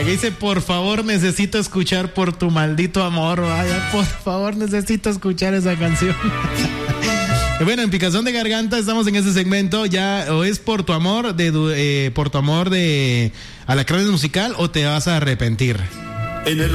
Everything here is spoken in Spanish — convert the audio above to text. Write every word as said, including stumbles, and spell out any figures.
Aquí dice, por favor, necesito escuchar Por tu maldito amor. Vaya, por favor, necesito escuchar esa canción. Bueno, en Picazón de Garganta estamos en este segmento. Ya o es Por tu amor de eh, Por tu amor de Alacranes Musical o Te vas a arrepentir. En el